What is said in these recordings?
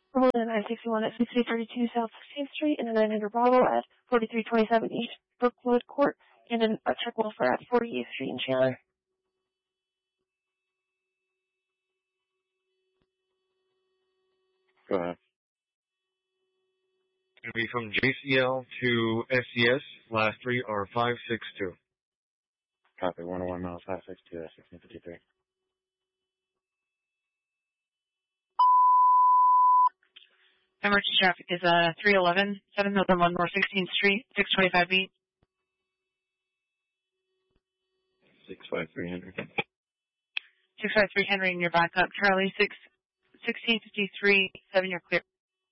Roll in 961 at 6032 South 16th Street and a 900 Bravo at 4327 East Brookwood Court and a check welfare at 48th Street in Chandler. Go ahead. It's going to be from JCL to SCS. Last three are 562. Copy. 101 miles 562 at 1653. Emergency traffic is 311, 7001 North 16th Street, 625B. 653 Henry. 653 Henry, and you're back up. Charlie, 1653, 7, you're clear.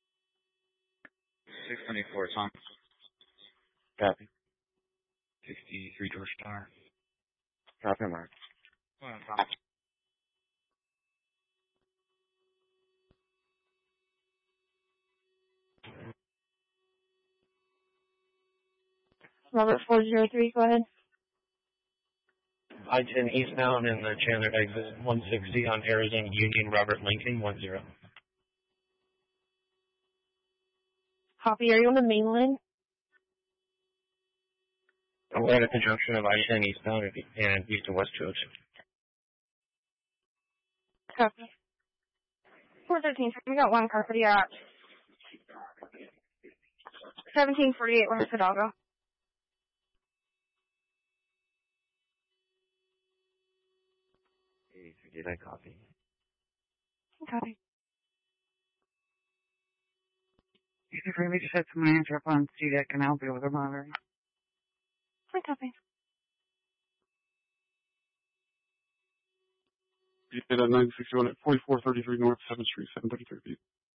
624 Tom. Copy. 63 George Tower. Copy, Mark. Go ahead, Tom. Robert 403, go ahead. I-10 eastbound in the Chandler exit 160 on Arizona Union, Robert Lincoln, 10. Copy, are you on the main line? We're at a conjunction of I-10 eastbound and east and west George. Copy. 413, we got one car for the 1748 West Hidalgo. Did I copy? Copy. We just had someone answer up on C-Deck and I'll be with her monitoring. Copy. You did at 961 at 4433 North 7th Street, 733 feet.